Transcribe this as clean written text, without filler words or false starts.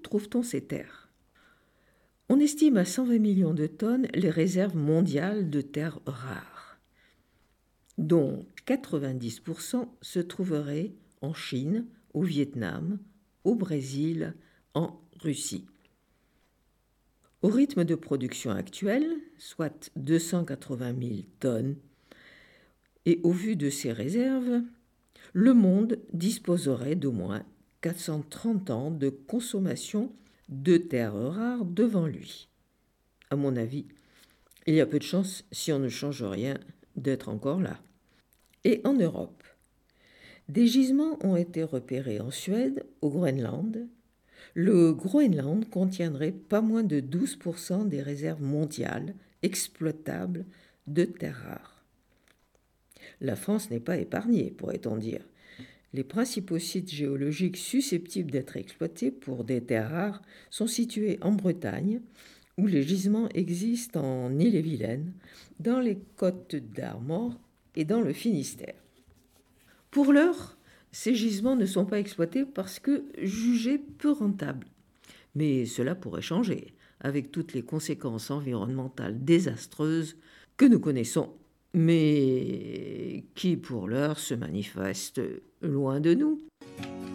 trouve-t-on ces terres ? On estime à 120 millions de tonnes les réserves mondiales de terres rares, dont 90% se trouveraient en Chine, au Vietnam, au Brésil, en Russie. Au rythme de production actuel, soit 280 000 tonnes, et au vu de ces réserves, le monde disposerait d'au moins 430 ans de consommation de terres rares devant lui. À mon avis, il y a peu de chance, si on ne change rien, d'être encore là. Et en Europe, des gisements ont été repérés en Suède, au Groenland. Le Groenland contiendrait pas moins de 12% des réserves mondiales exploitables de terres rares. La France n'est pas épargnée, pourrait-on dire. Les principaux sites géologiques susceptibles d'être exploités pour des terres rares sont situés en Bretagne, où les gisements existent en Ille-et-Vilaine, dans les Côtes d'Armor et dans le Finistère. Pour l'heure, ces gisements ne sont pas exploités parce que jugés peu rentables. Mais cela pourrait changer, avec toutes les conséquences environnementales désastreuses que nous connaissons, mais qui pour l'heure se manifestent loin de nous.